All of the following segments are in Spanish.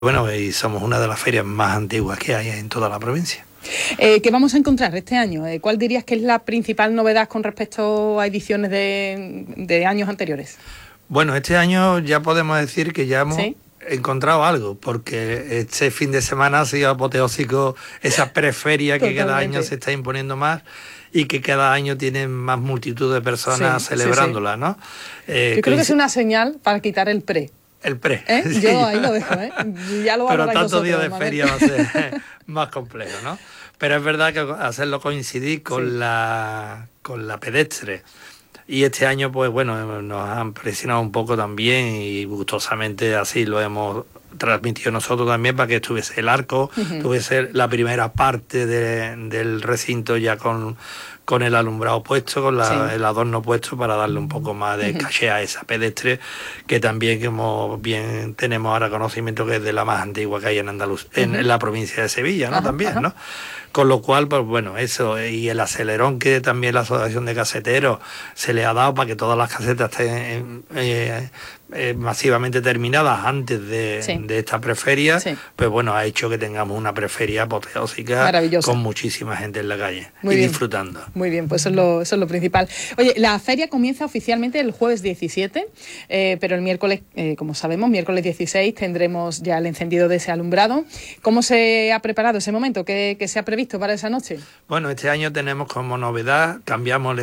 Bueno, y somos una de las ferias más antiguas que hay en toda la provincia. ¿Qué vamos a encontrar este año? ¿Cuál dirías que es la principal novedad con respecto a ediciones de años anteriores? Bueno, este año ya podemos decir que ya hemos encontrado algo, porque este fin de semana ha sido apoteósico esa preferia que cada año se está imponiendo más y que cada año tienen más multitud de personas celebrándola, ¿no? Yo creo que es una señal para quitar el pre. El pre. Sí. Yo ahí lo dejo, Ya lo pero tantos días de feria va a ser más complejo, ¿no? Pero es verdad que hacerlo coincidir con la pedestre. Y este año, pues bueno, nos han presionado un poco también y gustosamente así lo hemos transmitido nosotros también para que estuviese el arco, tuviese la primera parte del recinto ya con el alumbrado puesto, con el adorno puesto para darle un poco más de caché a esa pedestre que también, como bien tenemos ahora conocimiento, que es de la más antigua que hay en Andalucía, en la provincia de Sevilla, ¿no? También, ¿no? Con lo cual, pues bueno, eso y el acelerón que también la Asociación de Caseteros se le ha dado para que todas las casetas estén masivamente terminadas antes de esta preferia, pues bueno, ha hecho que tengamos una preferia apoteósica con muchísima gente en la calle disfrutando. Muy bien, pues eso es lo principal. Oye, la feria comienza oficialmente el jueves 17, pero el miércoles, como sabemos, miércoles 16 tendremos ya el encendido de ese alumbrado. ¿Cómo se ha preparado ese momento? ¿Qué se ha previsto para esa noche? Bueno, este año tenemos como novedad, cambiamos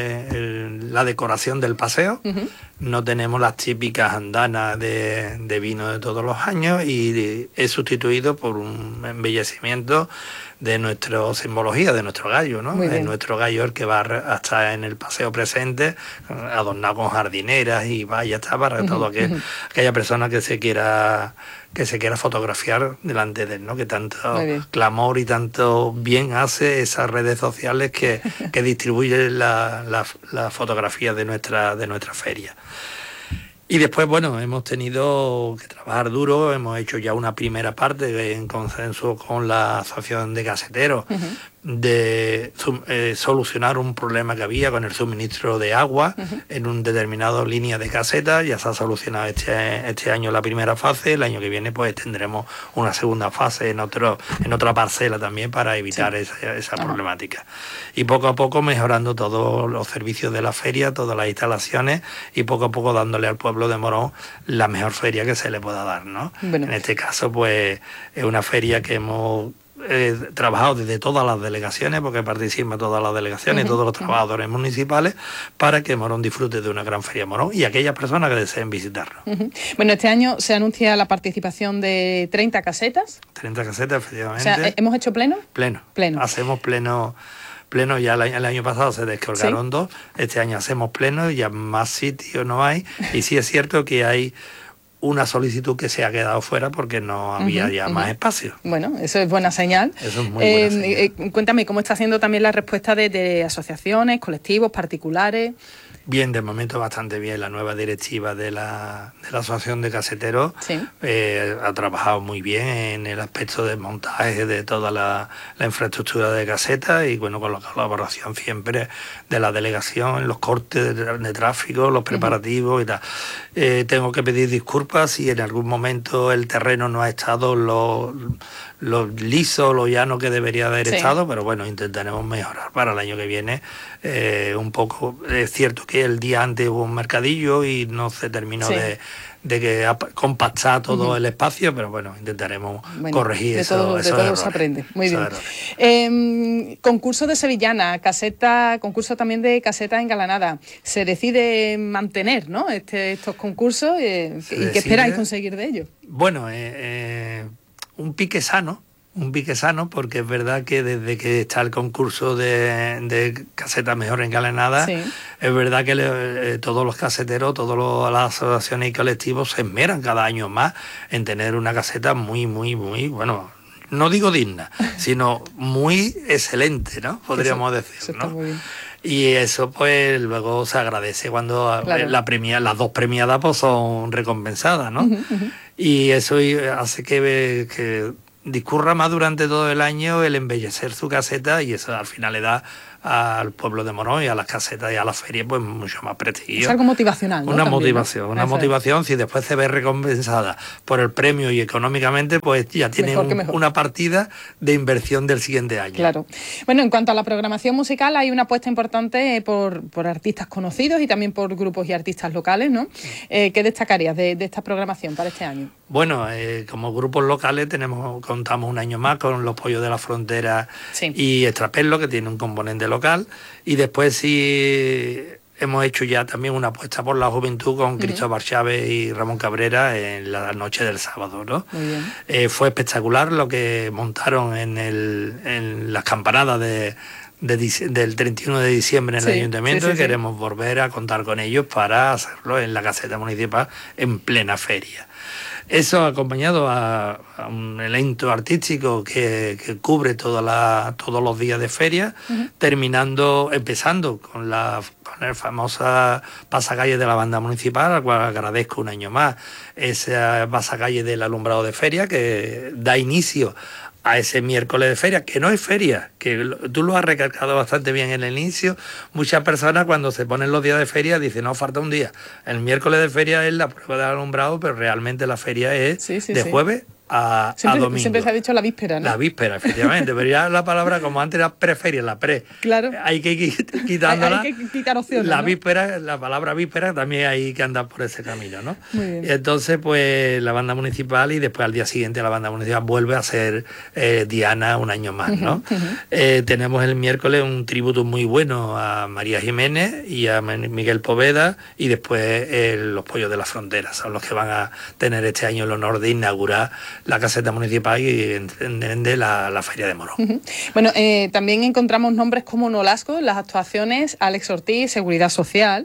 la decoración del paseo. No tenemos las típicas andanas de vino de todos los años y he sustituido por un embellecimiento de nuestra simbología, de nuestro gallo, ¿no? Es nuestro gallo el que va a estar en el paseo presente, adornado con jardineras y vaya está para todo aquella persona que se quiera fotografiar delante de él, ¿no? Que tanto clamor y tanto bien hace esas redes sociales que distribuyen la fotografía de nuestra feria. Y después, bueno, hemos tenido que trabajar duro, hemos hecho ya una primera parte en consenso con la Asociación de Caseteros de solucionar un problema que había con el suministro de agua en un determinado línea de casetas. Ya se ha solucionado este año la primera fase, el año que viene pues tendremos una segunda fase en otra parcela también para evitar esa problemática. Y poco a poco mejorando todos los servicios de la feria, todas las instalaciones y poco a poco dándole al pueblo de Morón la mejor feria que se le pueda dar, ¿no? Bueno. En este caso pues es una feria que hemos trabajado desde todas las delegaciones, porque participan todas las delegaciones y todos los trabajadores municipales, para que Morón disfrute de una gran feria Morón y aquellas personas que deseen visitarlo. Bueno, este año se anuncia la participación de 30 casetas. 30 casetas, efectivamente. O sea, ¿hemos hecho pleno? Pleno. Hacemos pleno ya el año pasado se descolgaron 2, este año hacemos pleno y ya más sitios no hay, y sí es cierto que hay una solicitud que se ha quedado fuera porque no había ya más espacio. Bueno, eso es buena señal. Eso es muy buena señal. Cuéntame, ¿cómo está haciendo también la respuesta de asociaciones, colectivos, particulares? Bien, de momento bastante bien. La nueva directiva de la Asociación de Caseteros ha trabajado muy bien en el aspecto de montaje de toda la infraestructura de casetas y bueno, con la colaboración siempre de la delegación en los cortes de tráfico, los preparativos y tal. Tengo que pedir disculpas si en algún momento el terreno no ha estado lo liso, lo llano que debería haber estado, pero bueno, intentaremos mejorar para el año que viene un poco. Es cierto que el día antes hubo un mercadillo y no se terminó de compactar todo el espacio, pero bueno, intentaremos corregir eso. De todo se aprende. Muy bien. Concurso de sevillana, concurso también de caseta engalanada. Se decide mantener, ¿no? Estos concursos y ¿qué esperáis conseguir de ellos? Bueno, un pique sano, porque es verdad que desde que está el concurso de casetas mejor engalanadas, es verdad que todos los caseteros, todas las asociaciones y colectivos se esmeran cada año más en tener una caseta muy, muy, muy, bueno, no digo digna, sino muy excelente, ¿no? Podríamos decir, ¿no? Muy bien. Y eso pues luego se agradece cuando las dos premiadas pues son recompensadas, ¿no? Y eso hace que discurra más durante todo el año el embellecer su caseta y eso al final le da al pueblo de Morón y a las casetas y a la feria, pues mucho más prestigio. Es algo motivacional, ¿no? Una También, motivación, ¿no? una motivación. Si después se ve recompensada por el premio y económicamente, pues ya tiene una partida de inversión del siguiente año. Claro. Bueno, en cuanto a la programación musical, hay una apuesta importante por artistas conocidos y también por grupos y artistas locales, ¿no? ¿Qué destacarías de esta programación para este año? Bueno, como grupos locales contamos un año más con Los Pollos de la Frontera y Extraperlo, que tiene un componente local, y después sí hemos hecho ya también una apuesta por la juventud con Cristóbal Chávez y Ramón Cabrera en la noche del sábado, ¿no? Muy bien. Fue espectacular lo que montaron en las campanadas del 31 de diciembre en el ayuntamiento, y queremos volver a contar con ellos para hacerlo en la caseta municipal en plena feria. Eso acompañado a un elenco artístico que cubre todos los días de feria, empezando con la famosa pasacalle de la banda municipal, al cual agradezco un año más esa pasacalle del alumbrado de feria que da inicio a ese miércoles de feria, que no es feria, que tú lo has recalcado bastante bien en el inicio. Muchas personas cuando se ponen los días de feria dicen, no, falta un día. El miércoles de feria es la prueba del alumbrado, pero realmente la feria es de jueves a domingo. Siempre se ha dicho la víspera, ¿no? La víspera, efectivamente, pero ya la palabra, como antes era preferia, la pre, claro, hay que ir quitándola. Hay que quitar opciones, la ¿no? Víspera, la palabra víspera también hay que andar por ese camino, ¿no? Muy bien. Y entonces, pues la banda municipal, y después al día siguiente la banda municipal vuelve a ser Diana un año más, ¿no? Tenemos el miércoles un tributo muy bueno a María Jiménez y a Miguel Poveda, y después Los Pollos de la Frontera son los que van a tener este año el honor de inaugurar la caseta municipal y de la Feria de Morón. Bueno, también encontramos nombres como Nolasco en las actuaciones, Alex Ortiz, Seguridad Social,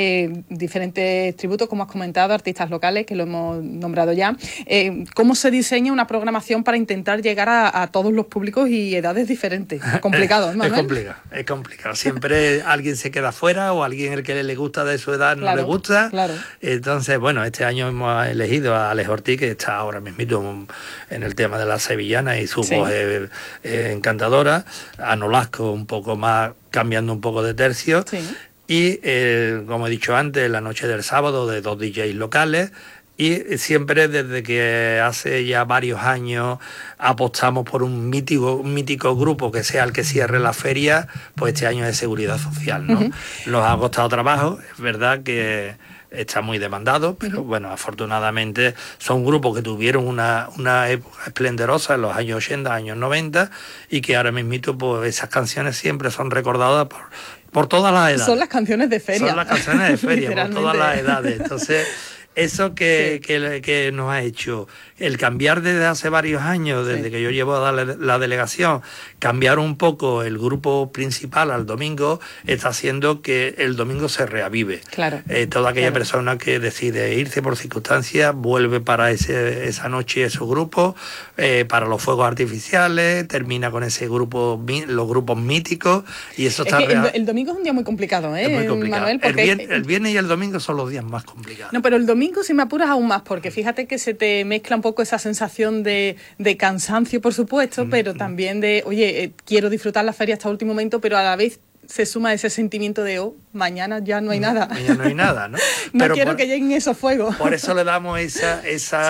diferentes tributos, como has comentado, artistas locales, que lo hemos nombrado ya. ¿Cómo se diseña una programación para intentar llegar a todos los públicos y edades diferentes? Complicado, ¿no? Es complicado. Siempre alguien se queda fuera, o alguien el que le gusta de su edad no le gusta. Claro. Entonces, bueno, este año hemos elegido a Alex Ortiz, que está ahora mismo en el tema de la sevillana, y su voz es encantadora. A Nolasco un poco más, cambiando un poco de tercio. Y como he dicho antes, la noche del sábado de 2 DJs locales. Y siempre desde que hace ya varios años apostamos por un mítico grupo que sea el que cierre la feria, pues este año es Seguridad Social, ¿no? Nos ha costado trabajo, es verdad que está muy demandado, pero bueno, afortunadamente son grupos que tuvieron una época esplendorosa en los años 80, años 90, y que ahora mismo pues esas canciones siempre son recordadas por todas las edades. Son las canciones de feria. Son las canciones de feria, por todas las edades. Entonces, eso que nos ha hecho el cambiar desde hace varios años, desde que yo llevo a dar la delegación, cambiar un poco el grupo principal al domingo, está haciendo que el domingo se reavive. Claro. Toda aquella persona que decide irse por circunstancias vuelve para esa noche esos grupos, para los fuegos artificiales, termina con ese grupo, los grupos míticos, y eso está el domingo es un día muy complicado, ¿eh? Es muy complicado. Manuel, porque el viernes y el domingo son los días más complicados. No, pero el domingo, si me apuras, aún más, porque fíjate que se te mezcla un poco esa sensación de cansancio, por supuesto, pero también de, oye, quiero disfrutar la feria hasta el último momento, pero a la vez se suma ese sentimiento de, mañana ya no hay nada. Mañana no hay nada, ¿no? Pero quiero que lleguen esos fuegos. Por eso le damos esa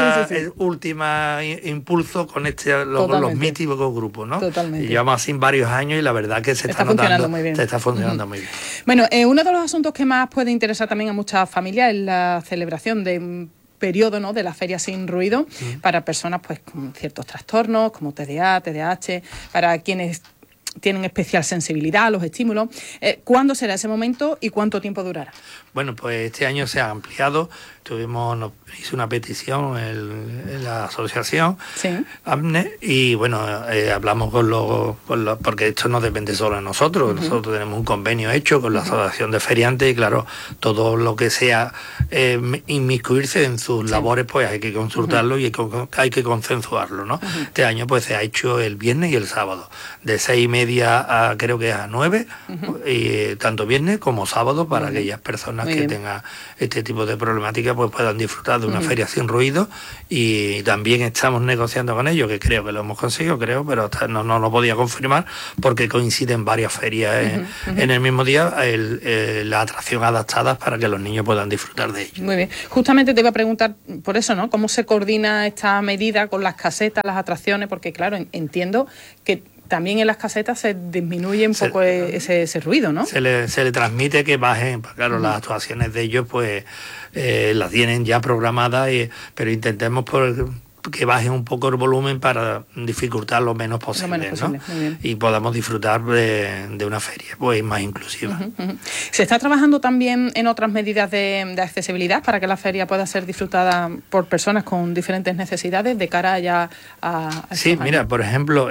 última impulso con los míticos grupos, ¿no? Totalmente. Y llevamos así varios años y la verdad que se está notando, muy bien. Se está funcionando muy bien. Bueno, uno de los asuntos que más puede interesar también a muchas familias es la celebración de un periodo, ¿no?, de la feria sin ruido para personas pues con ciertos trastornos como TDA, TDAH, para quienes tienen especial sensibilidad a los estímulos. ¿Cuándo será ese momento y cuánto tiempo durará? Bueno, pues este año se ha ampliado. Hice una petición en la asociación AMNE, y bueno, hablamos porque esto no depende solo de nosotros. Nosotros tenemos un convenio hecho con la asociación de feriantes, y claro, todo lo que sea inmiscuirse en sus labores, pues hay que consultarlo y hay que consensuarlo, ¿no? Este año pues se ha hecho el viernes y el sábado, de 6:30 6:30 creo que a 9, y tanto viernes como sábado, para aquellas personas que tengan este tipo de problemática pues puedan disfrutar de una feria sin ruido. Y también estamos negociando con ellos, que creo que lo hemos conseguido, pero hasta no lo podía confirmar, porque coinciden varias ferias en el mismo día, la atracción adaptadas para que los niños puedan disfrutar de ello. Muy bien. Justamente te iba a preguntar por eso, ¿no? ¿Cómo se coordina esta medida con las casetas, las atracciones? Porque claro, entiendo que también en las casetas se disminuye un poco ese ruido, ¿no? Se le transmite que bajen, claro, las actuaciones de ellos pues las tienen ya programadas, pero intentemos que baje un poco el volumen para dificultar lo menos posible, ¿no? Y podamos disfrutar de una feria pues más inclusiva. ¿Se está trabajando también en otras medidas de accesibilidad para que la feria pueda ser disfrutada por personas con diferentes necesidades de cara ya a sí, mira, por ejemplo,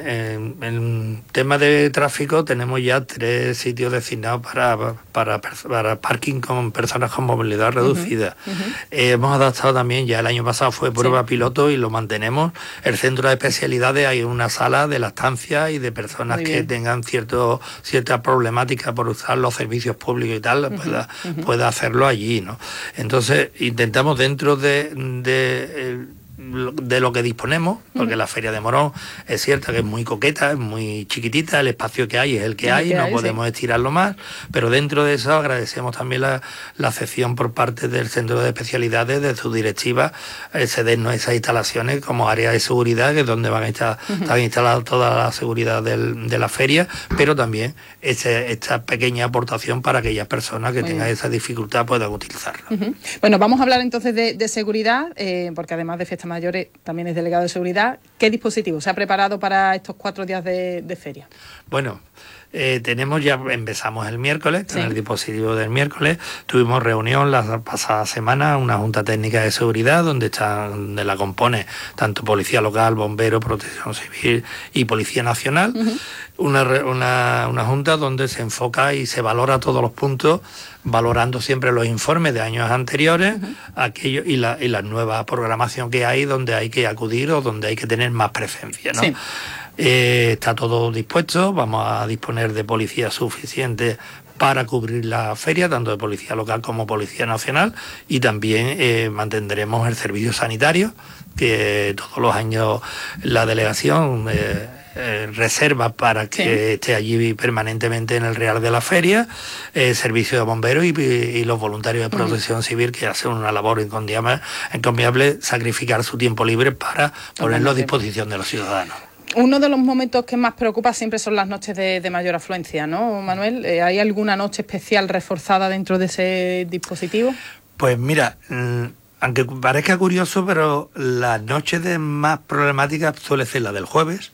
en tema de tráfico tenemos ya 3 sitios designados para parking con personas con movilidad reducida. Hemos adaptado también, ya el año pasado fue prueba piloto, y lo mantenemos. El centro de especialidades, hay una sala de lactancia y de personas que tengan cierta problemática por usar los servicios públicos y tal, pueda hacerlo allí, ¿no? Entonces intentamos, dentro de lo que disponemos, porque la Feria de Morón es cierto que es muy coqueta, es muy chiquitita, el espacio que hay es el que hay, no podemos estirarlo más, pero dentro de eso agradecemos también la cesión por parte del Centro de Especialidades, de su directiva, cedernos esas instalaciones como área de seguridad, que es donde van a estar instaladas toda la seguridad de la feria, pero también esta pequeña aportación para aquellas personas que tengan esa dificultad puedan utilizarlo. Bueno, vamos a hablar entonces de seguridad, porque además de Fiestas Mayores también es delegado de seguridad. ¿Qué dispositivo se ha preparado para estos 4 días de feria? Bueno, empezamos el miércoles, con el dispositivo del miércoles. Tuvimos reunión la pasada semana, una junta técnica de seguridad, donde la compone tanto Policía Local, Bomberos, Protección Civil y Policía Nacional. Una junta donde se enfoca y se valora todos los puntos, valorando siempre los informes de años anteriores, aquello y la nueva programación que hay, donde hay que acudir o donde hay que tener más presencia, ¿no? Está todo dispuesto, vamos a disponer de policía suficiente para cubrir la feria, tanto de Policía Local como Policía Nacional, y también mantendremos el servicio sanitario, que todos los años la delegación reserva para que esté allí permanentemente en el Real de la Feria, servicio de bomberos y los voluntarios de Protección Civil, que hacen una labor encomiable, sacrificar su tiempo libre para ponerlo a disposición de los ciudadanos. Uno de los momentos que más preocupa siempre son las noches de mayor afluencia, ¿no, Manuel? ¿Hay alguna noche especial reforzada dentro de ese dispositivo? Pues mira, aunque parezca curioso, pero las noches de más problemáticas suele ser la del jueves,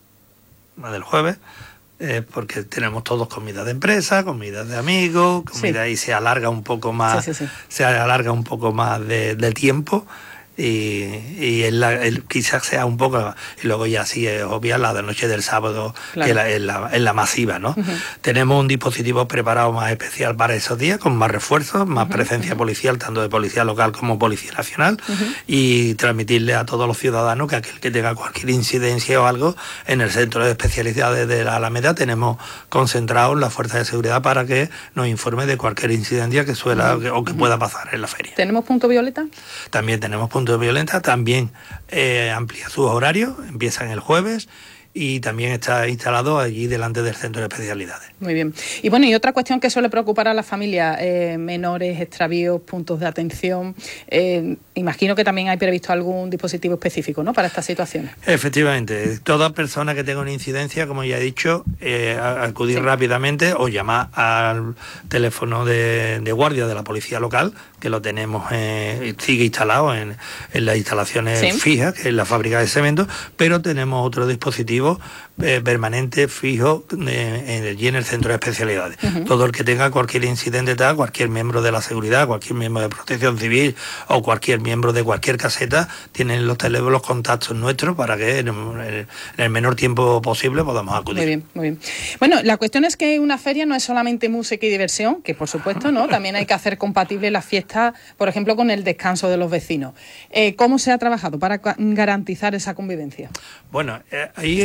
porque tenemos todos comida de empresa, comida de amigos, y se alarga un poco más, se alarga un poco más de tiempo. Y quizás sea un poco, y luego ya sí es obvia la de noche del sábado, que es la masiva, ¿no? Tenemos un dispositivo preparado más especial para esos días, con más refuerzos, más presencia policial, tanto de Policía Local como Policía Nacional, y transmitirle a todos los ciudadanos que aquel que tenga cualquier incidencia o algo, en el Centro de Especialidades de la Alameda tenemos concentrados la Fuerza de Seguridad para que nos informe de cualquier incidencia que o que pueda pasar en la feria. ¿Tenemos punto violeta? También tenemos punto de violenta, también amplía sus horarios, empiezan el jueves y también está instalado allí delante del Centro de Especialidades. Muy bien. Y bueno, y otra cuestión que suele preocupar a las familias, menores, extravíos, puntos de atención. Imagino que también hay previsto algún dispositivo específico, ¿no?, para estas situaciones. Efectivamente, toda persona que tenga una incidencia, como ya he dicho, acudir rápidamente o llamar al teléfono de guardia de la Policía Local, que lo tenemos, sigue instalado en las instalaciones fijas, que es la fábrica de cemento, pero tenemos otro dispositivo permanente, fijo, allí en el Centro de Especialidades. Todo el que tenga cualquier incidente tal, cualquier miembro de la seguridad, cualquier miembro de Protección Civil o cualquier miembro de cualquier caseta, tienen los teléfonos, los contactos nuestros para que en el menor tiempo posible podamos acudir. Muy bien, muy bien. Bueno, la cuestión es que una feria no es solamente música y diversión, que por supuesto, ¿no? También hay que hacer compatible la fiesta, por ejemplo, con el descanso de los vecinos. ¿Cómo se ha trabajado para garantizar esa convivencia? Bueno, ahí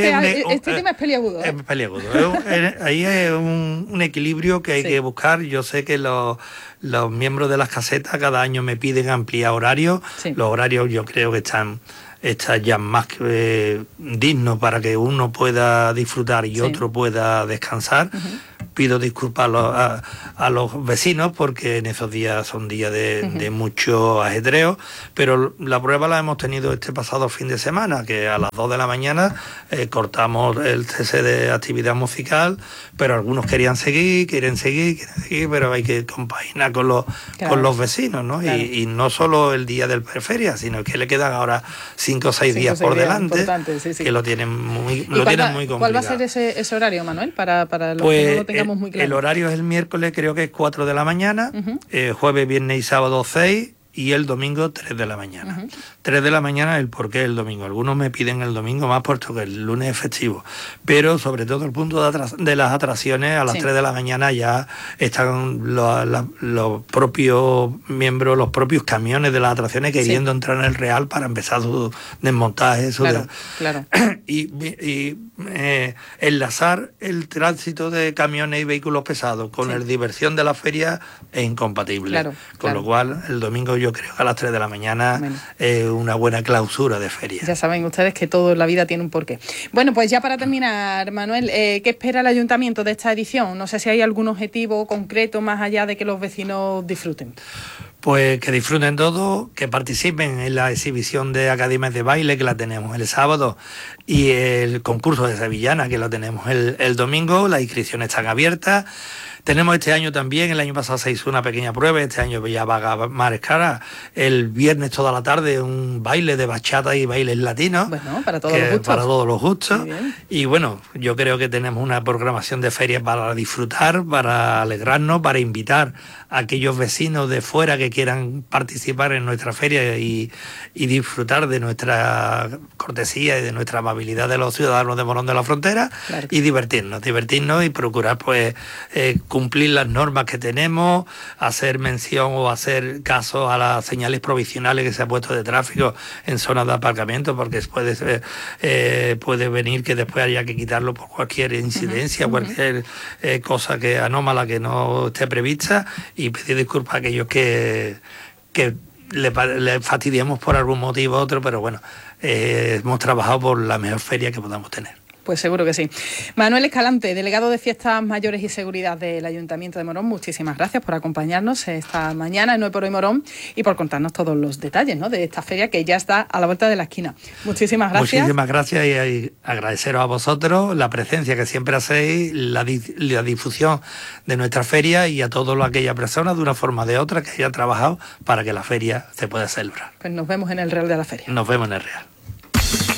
este tema es peliagudo. Es peliagudo. Ahí es un equilibrio que hay que buscar. Yo sé que los miembros de las casetas cada año me piden ampliar horarios. Sí. Los horarios yo creo que están ya más que dignos para que uno pueda disfrutar y otro pueda descansar. Pido disculpas a los vecinos porque en esos días son días de mucho ajetreo, pero la prueba la hemos tenido este pasado fin de semana, que a las 2 de la mañana cortamos el cese de actividad musical, pero algunos quieren seguir, pero hay que compaginar con los vecinos, ¿no? Claro. Y no solo el día del preferia, sino que le quedan ahora 5 o 6 días por delante, que lo tienen muy complicado. ¿Cuál va a ser ese horario, Manuel, para los que no lo tengamos muy claro? El horario es el miércoles, creo que es 4 de la mañana, jueves, viernes y sábado 6 y el domingo 3 de la mañana. 3 de la mañana, el por qué el domingo. Algunos me piden el domingo más puesto que el lunes es festivo, pero sobre todo el punto de las atracciones, a las 3 de la mañana ya están los propios miembros, los propios camiones de las atracciones queriendo entrar en el Real para empezar su desmontaje. Claro. Y enlazar el tránsito de camiones y vehículos pesados con la diversión de la feria es incompatible. Con lo cual, el domingo yo creo que a las 3 de la mañana es una buena clausura de feria. Ya saben ustedes que todo en la vida tiene un porqué. Bueno, pues ya para terminar, Manuel, ¿qué espera el ayuntamiento de esta edición? No sé si hay algún objetivo concreto más allá de que los vecinos disfruten. Pues que disfruten todo, que participen en la exhibición de academias de baile, que la tenemos el sábado, y el concurso de sevillana, que lo tenemos el domingo. Las inscripciones están abiertas. Tenemos este año también, el año pasado se hizo una pequeña prueba, este año ya va a más cara. El viernes toda la tarde un baile de bachata y bailes latinos. Bueno, para todos los gustos. Y bueno, yo creo que tenemos una programación de ferias para disfrutar, para alegrarnos, para invitar a aquellos vecinos de fuera que quieran participar en nuestra feria y disfrutar de nuestra cortesía y de nuestra amabilidad de los ciudadanos de Morón de la Frontera, y divertirnos y procurar pues cumplir las normas que tenemos, hacer mención o hacer caso a las señales provisionales que se ha puesto de tráfico en zonas de aparcamiento, porque puede venir que después haya que quitarlo por cualquier incidencia, cualquier cosa anómala que no esté prevista, y pedir disculpas a aquellos que le fastidiemos por algún motivo u otro, pero bueno, hemos trabajado por la mejor feria que podamos tener. Pues seguro que sí. Manuel Escalante, delegado de Fiestas Mayores y Seguridad del Ayuntamiento de Morón, muchísimas gracias por acompañarnos esta mañana en Hoy por Hoy Morón y por contarnos todos los detalles, ¿no?, de esta feria que ya está a la vuelta de la esquina. Muchísimas gracias. Muchísimas gracias y agradeceros a vosotros la presencia que siempre hacéis, la difusión de nuestra feria, y a todas aquellas personas de una forma o de otra que hayan trabajado para que la feria se pueda celebrar. Pues nos vemos en el Real de la Feria. Nos vemos en el Real.